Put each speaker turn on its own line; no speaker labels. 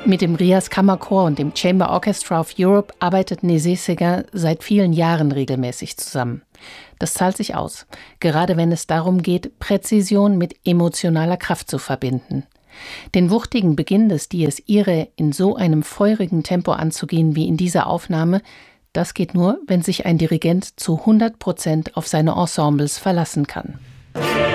Mit dem Rias Kammerchor und dem Chamber Orchestra of Europe arbeitet Nézet Séguin seit vielen Jahren regelmäßig zusammen. Das zahlt sich aus, gerade wenn es darum geht, Präzision mit emotionaler Kraft zu verbinden. Den wuchtigen Beginn des Dies Irae in so einem feurigen Tempo anzugehen wie in dieser Aufnahme, das geht nur, wenn sich ein Dirigent zu 100% auf seine Ensembles verlassen kann.